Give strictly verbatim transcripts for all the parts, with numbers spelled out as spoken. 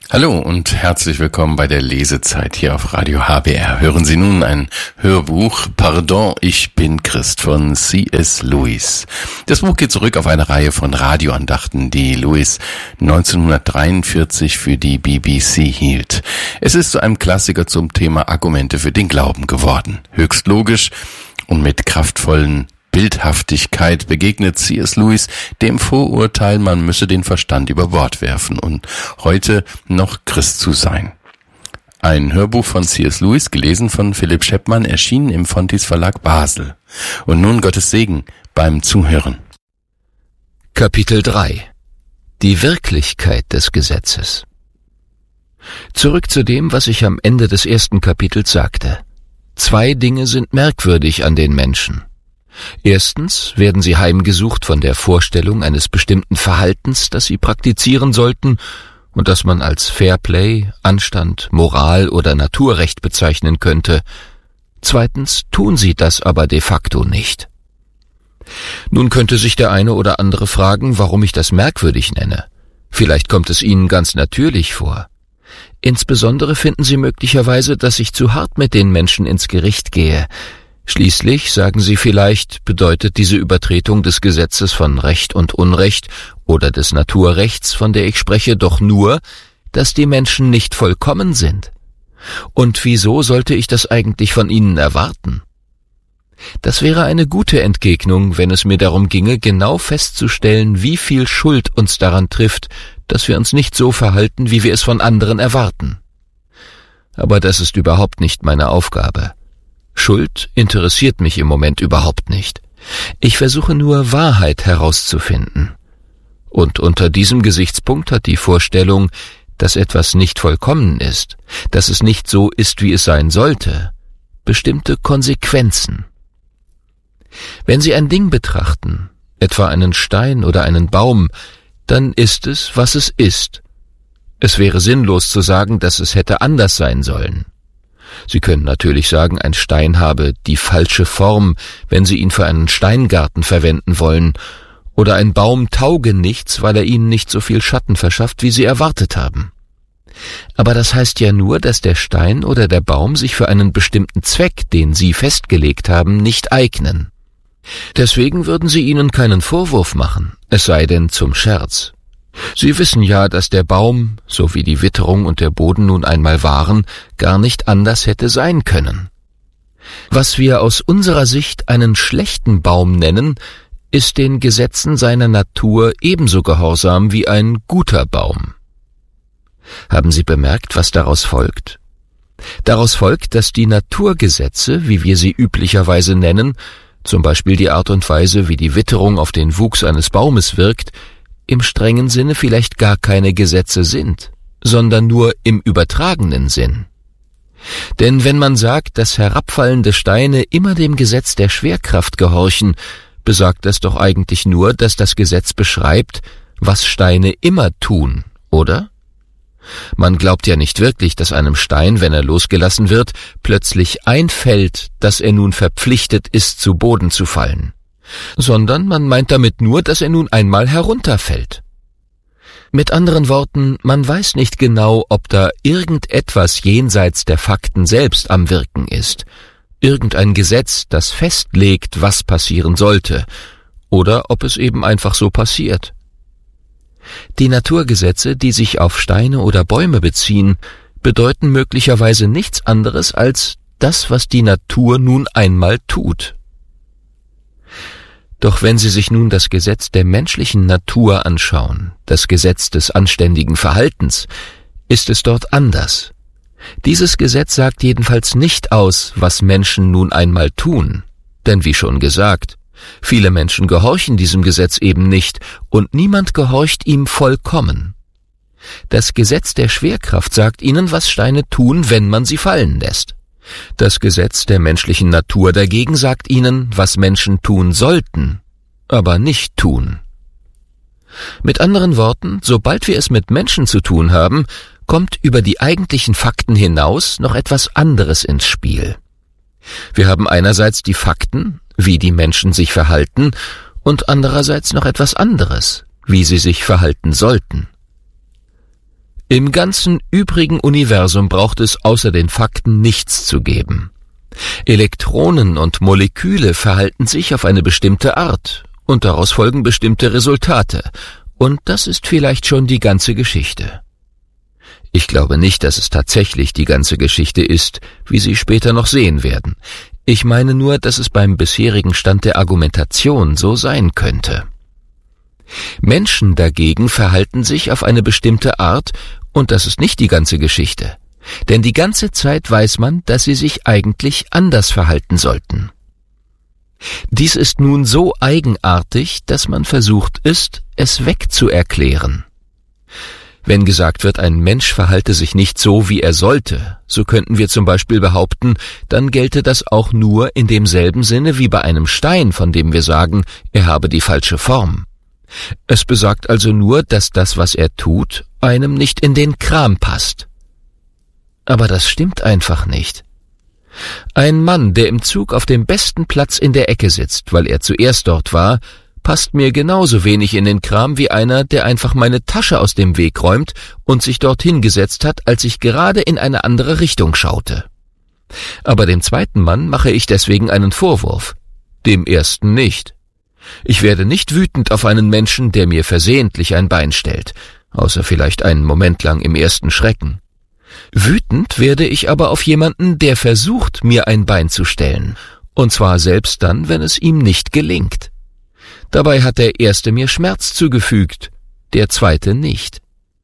Hallo und herzlich willkommen bei der Lesezeit hier auf Radio H B R. Hören Sie nun ein Hörbuch Pardon, ich bin Christ von C S Lewis. Das Buch geht zurück auf eine Reihe von Radioandachten, die Lewis neunzehnhundertdreiundvierzig für die B B C hielt. Es ist zu einem Klassiker zum Thema Argumente für den Glauben geworden. Höchst logisch und mit kraftvollen Bildhaftigkeit begegnet C S Lewis dem Vorurteil, man müsse den Verstand über Bord werfen und heute noch Christ zu sein. Ein Hörbuch von C S Lewis, gelesen von Philipp Scheppmann, erschienen im Fontys Verlag Basel. Und nun Gottes Segen beim Zuhören. Kapitel drei. Die Wirklichkeit des Gesetzes. Zurück zu dem, was ich am Ende des ersten Kapitels sagte. Zwei Dinge sind merkwürdig an den Menschen. Erstens werden sie heimgesucht von der Vorstellung eines bestimmten Verhaltens, das sie praktizieren sollten und das man als Fairplay, Anstand, Moral oder Naturrecht bezeichnen könnte. Zweitens tun sie das aber de facto nicht. Nun könnte sich der eine oder andere fragen, warum ich das merkwürdig nenne. Vielleicht kommt es Ihnen ganz natürlich vor. Insbesondere finden Sie möglicherweise, dass ich zu hart mit den Menschen ins Gericht gehe. Schließlich, sagen Sie vielleicht, bedeutet diese Übertretung des Gesetzes von Recht und Unrecht oder des Naturrechts, von der ich spreche, doch nur, dass die Menschen nicht vollkommen sind. Und wieso sollte ich das eigentlich von ihnen erwarten? Das wäre eine gute Entgegnung, wenn es mir darum ginge, genau festzustellen, wie viel Schuld uns daran trifft, dass wir uns nicht so verhalten, wie wir es von anderen erwarten. Aber das ist überhaupt nicht meine Aufgabe. Schuld interessiert mich im Moment überhaupt nicht. Ich versuche nur, Wahrheit herauszufinden. Und unter diesem Gesichtspunkt hat die Vorstellung, dass etwas nicht vollkommen ist, dass es nicht so ist, wie es sein sollte, bestimmte Konsequenzen. Wenn Sie ein Ding betrachten, etwa einen Stein oder einen Baum, dann ist es, was es ist. Es wäre sinnlos zu sagen, dass es hätte anders sein sollen. Sie können natürlich sagen, ein Stein habe die falsche Form, wenn Sie ihn für einen Steingarten verwenden wollen, oder ein Baum tauge nichts, weil er Ihnen nicht so viel Schatten verschafft, wie Sie erwartet haben. Aber das heißt ja nur, dass der Stein oder der Baum sich für einen bestimmten Zweck, den Sie festgelegt haben, nicht eignen. Deswegen würden Sie ihnen keinen Vorwurf machen, es sei denn zum Scherz. Sie wissen ja, dass der Baum, so wie die Witterung und der Boden nun einmal waren, gar nicht anders hätte sein können. Was wir aus unserer Sicht einen schlechten Baum nennen, ist den Gesetzen seiner Natur ebenso gehorsam wie ein guter Baum. Haben Sie bemerkt, was daraus folgt? Daraus folgt, dass die Naturgesetze, wie wir sie üblicherweise nennen, zum Beispiel die Art und Weise, wie die Witterung auf den Wuchs eines Baumes wirkt, im strengen Sinne vielleicht gar keine Gesetze sind, sondern nur im übertragenen Sinn. Denn wenn man sagt, dass herabfallende Steine immer dem Gesetz der Schwerkraft gehorchen, besagt das doch eigentlich nur, dass das Gesetz beschreibt, was Steine immer tun, oder? Man glaubt ja nicht wirklich, dass einem Stein, wenn er losgelassen wird, plötzlich einfällt, dass er nun verpflichtet ist, zu Boden zu fallen, sondern man meint damit nur, dass er nun einmal herunterfällt. Mit anderen Worten, man weiß nicht genau, ob da irgendetwas jenseits der Fakten selbst am Wirken ist, irgendein Gesetz, das festlegt, was passieren sollte, oder ob es eben einfach so passiert. Die Naturgesetze, die sich auf Steine oder Bäume beziehen, bedeuten möglicherweise nichts anderes als das, was die Natur nun einmal tut. Doch wenn Sie sich nun das Gesetz der menschlichen Natur anschauen, das Gesetz des anständigen Verhaltens, ist es dort anders. Dieses Gesetz sagt jedenfalls nicht aus, was Menschen nun einmal tun, denn wie schon gesagt, viele Menschen gehorchen diesem Gesetz eben nicht, und niemand gehorcht ihm vollkommen. Das Gesetz der Schwerkraft sagt ihnen, was Steine tun, wenn man sie fallen lässt. Das Gesetz der menschlichen Natur dagegen sagt ihnen, was Menschen tun sollten, aber nicht tun. Mit anderen Worten, sobald wir es mit Menschen zu tun haben, kommt über die eigentlichen Fakten hinaus noch etwas anderes ins Spiel. Wir haben einerseits die Fakten, wie die Menschen sich verhalten, und andererseits noch etwas anderes, wie sie sich verhalten sollten. Im ganzen übrigen Universum braucht es außer den Fakten nichts zu geben. Elektronen und Moleküle verhalten sich auf eine bestimmte Art, und daraus folgen bestimmte Resultate, und das ist vielleicht schon die ganze Geschichte. Ich glaube nicht, dass es tatsächlich die ganze Geschichte ist, wie Sie später noch sehen werden. Ich meine nur, dass es beim bisherigen Stand der Argumentation so sein könnte. Menschen dagegen verhalten sich auf eine bestimmte Art, und das ist nicht die ganze Geschichte. Denn die ganze Zeit weiß man, dass sie sich eigentlich anders verhalten sollten. Dies ist nun so eigenartig, dass man versucht ist, es wegzuerklären. Wenn gesagt wird, ein Mensch verhalte sich nicht so, wie er sollte, so könnten wir zum Beispiel behaupten, dann gelte das auch nur in demselben Sinne wie bei einem Stein, von dem wir sagen, er habe die falsche Form. Es besagt also nur, dass das, was er tut, einem nicht in den Kram passt. Aber das stimmt einfach nicht. Ein Mann, der im Zug auf dem besten Platz in der Ecke sitzt, weil er zuerst dort war, passt mir genauso wenig in den Kram wie einer, der einfach meine Tasche aus dem Weg räumt und sich dorthin gesetzt hat, als ich gerade in eine andere Richtung schaute. Aber dem zweiten Mann mache ich deswegen einen Vorwurf, dem ersten nicht. Ich werde nicht wütend auf einen Menschen, der mir versehentlich ein Bein stellt, außer vielleicht einen Moment lang im ersten Schrecken. Wütend werde ich aber auf jemanden, der versucht, mir ein Bein zu stellen, und zwar selbst dann, wenn es ihm nicht gelingt. Dabei hat der Erste mir Schmerz zugefügt, der Zweite nicht.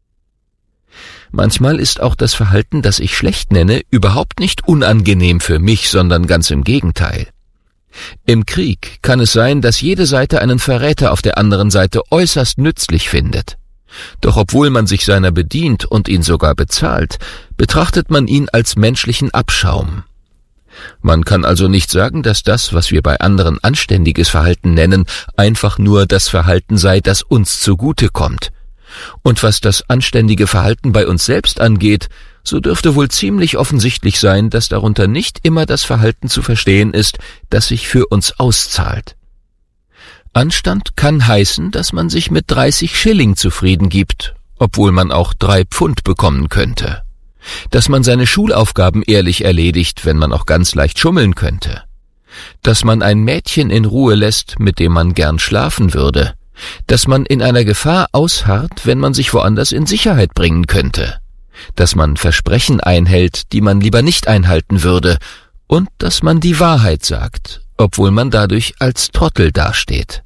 Manchmal ist auch das Verhalten, das ich schlecht nenne, überhaupt nicht unangenehm für mich, sondern ganz im Gegenteil. Im Krieg kann es sein, dass jede Seite einen Verräter auf der anderen Seite äußerst nützlich findet. Doch obwohl man sich seiner bedient und ihn sogar bezahlt, betrachtet man ihn als menschlichen Abschaum. Man kann also nicht sagen, dass das, was wir bei anderen anständiges Verhalten nennen, einfach nur das Verhalten sei, das uns zugute kommt. Und was das anständige Verhalten bei uns selbst angeht, so dürfte wohl ziemlich offensichtlich sein, dass darunter nicht immer das Verhalten zu verstehen ist, das sich für uns auszahlt. Anstand kann heißen, dass man sich mit dreißig Schilling zufrieden gibt, obwohl man auch drei Pfund bekommen könnte. Dass man seine Schulaufgaben ehrlich erledigt, wenn man auch ganz leicht schummeln könnte. Dass man ein Mädchen in Ruhe lässt, mit dem man gern schlafen würde. Dass man in einer Gefahr ausharrt, wenn man sich woanders in Sicherheit bringen könnte. Dass man Versprechen einhält, die man lieber nicht einhalten würde. Und dass man die Wahrheit sagt, obwohl man dadurch als Trottel dasteht.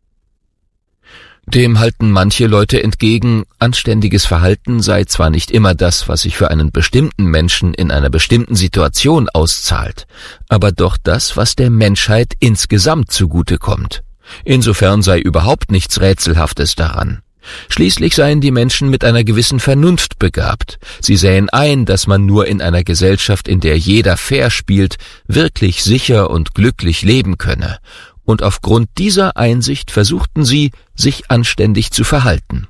Dem halten manche Leute entgegen, anständiges Verhalten sei zwar nicht immer das, was sich für einen bestimmten Menschen in einer bestimmten Situation auszahlt, aber doch das, was der Menschheit insgesamt zugutekommt. Insofern sei überhaupt nichts Rätselhaftes daran. Schließlich seien die Menschen mit einer gewissen Vernunft begabt. Sie sähen ein, dass man nur in einer Gesellschaft, in der jeder fair spielt, wirklich sicher und glücklich leben könne. Und aufgrund dieser Einsicht versuchten sie, sich anständig zu verhalten.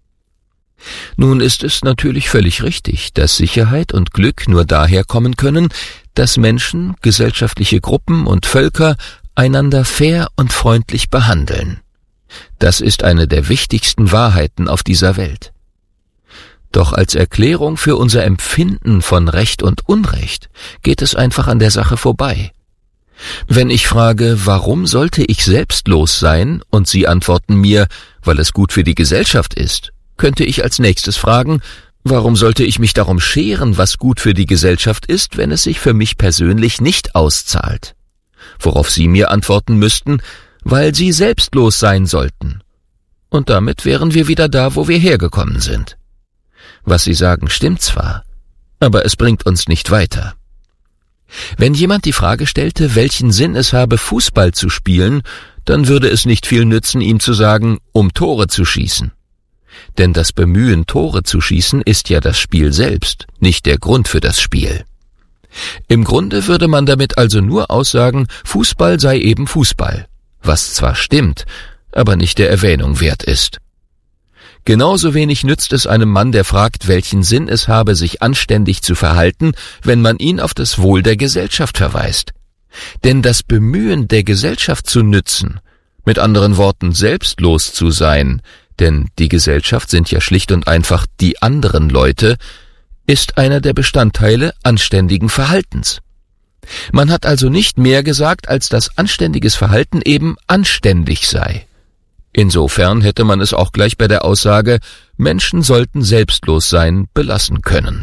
Nun ist es natürlich völlig richtig, dass Sicherheit und Glück nur daher kommen können, dass Menschen, gesellschaftliche Gruppen und Völker einander fair und freundlich behandeln. Das ist eine der wichtigsten Wahrheiten auf dieser Welt. Doch als Erklärung für unser Empfinden von Recht und Unrecht geht es einfach an der Sache vorbei. Wenn ich frage, warum sollte ich selbstlos sein, und Sie antworten mir, weil es gut für die Gesellschaft ist, könnte ich als nächstes fragen, warum sollte ich mich darum scheren, was gut für die Gesellschaft ist, wenn es sich für mich persönlich nicht auszahlt? Worauf Sie mir antworten müssten, weil Sie selbstlos sein sollten. Und damit wären wir wieder da, wo wir hergekommen sind. Was Sie sagen, stimmt zwar, aber es bringt uns nicht weiter. Wenn jemand die Frage stellte, welchen Sinn es habe, Fußball zu spielen, dann würde es nicht viel nützen, ihm zu sagen, um Tore zu schießen. Denn das Bemühen, Tore zu schießen, ist ja das Spiel selbst, nicht der Grund für das Spiel. Im Grunde würde man damit also nur aussagen, Fußball sei eben Fußball, was zwar stimmt, aber nicht der Erwähnung wert ist. Genauso wenig nützt es einem Mann, der fragt, welchen Sinn es habe, sich anständig zu verhalten, wenn man ihn auf das Wohl der Gesellschaft verweist. Denn das Bemühen, der Gesellschaft zu nützen, mit anderen Worten selbstlos zu sein, denn die Gesellschaft sind ja schlicht und einfach die anderen Leute, ist einer der Bestandteile anständigen Verhaltens. Man hat also nicht mehr gesagt, als dass anständiges Verhalten eben anständig sei. Insofern hätte man es auch gleich bei der Aussage, Menschen sollten selbstlos sein, belassen können.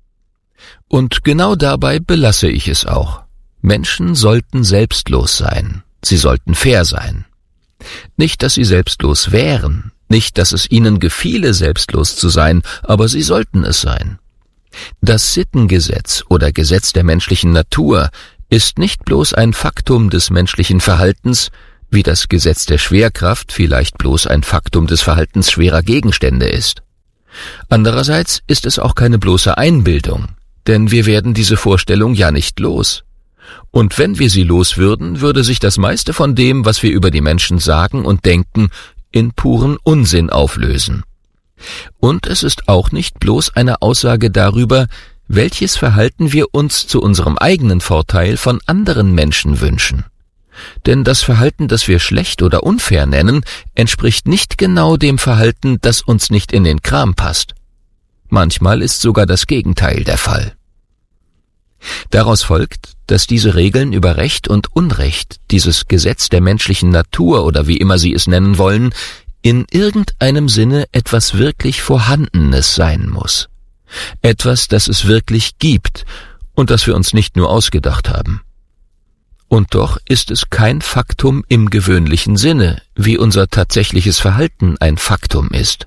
Und genau dabei belasse ich es auch. Menschen sollten selbstlos sein, sie sollten fair sein. Nicht, dass sie selbstlos wären, nicht, dass es ihnen gefiele, selbstlos zu sein, aber sie sollten es sein. Das Sittengesetz oder Gesetz der menschlichen Natur ist nicht bloß ein Faktum des menschlichen Verhaltens, wie das Gesetz der Schwerkraft vielleicht bloß ein Faktum des Verhaltens schwerer Gegenstände ist. Andererseits ist es auch keine bloße Einbildung, denn wir werden diese Vorstellung ja nicht los. Und wenn wir sie los würden, würde sich das meiste von dem, was wir über die Menschen sagen und denken, in puren Unsinn auflösen. Und es ist auch nicht bloß eine Aussage darüber, welches Verhalten wir uns zu unserem eigenen Vorteil von anderen Menschen wünschen. Denn das Verhalten, das wir schlecht oder unfair nennen, entspricht nicht genau dem Verhalten, das uns nicht in den Kram passt. Manchmal ist sogar das Gegenteil der Fall. Daraus folgt, dass diese Regeln über Recht und Unrecht, dieses Gesetz der menschlichen Natur oder wie immer Sie es nennen wollen, in irgendeinem Sinne etwas wirklich Vorhandenes sein muss. Etwas, das es wirklich gibt und das wir uns nicht nur ausgedacht haben. Und doch ist es kein Faktum im gewöhnlichen Sinne, wie unser tatsächliches Verhalten ein Faktum ist.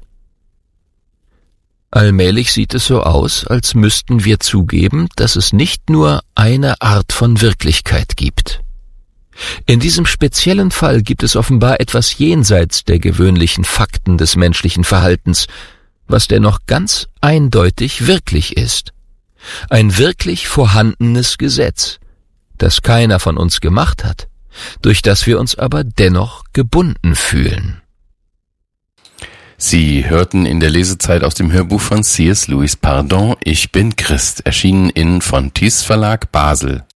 Allmählich sieht es so aus, als müssten wir zugeben, dass es nicht nur eine Art von Wirklichkeit gibt. In diesem speziellen Fall gibt es offenbar etwas jenseits der gewöhnlichen Fakten des menschlichen Verhaltens, was dennoch ganz eindeutig wirklich ist. Ein wirklich vorhandenes Gesetz, das keiner von uns gemacht hat, durch das wir uns aber dennoch gebunden fühlen. Sie hörten in der Lesezeit aus dem Hörbuch von C S Lewis Pardon, ich bin Christ, erschienen in Fontys Verlag Basel.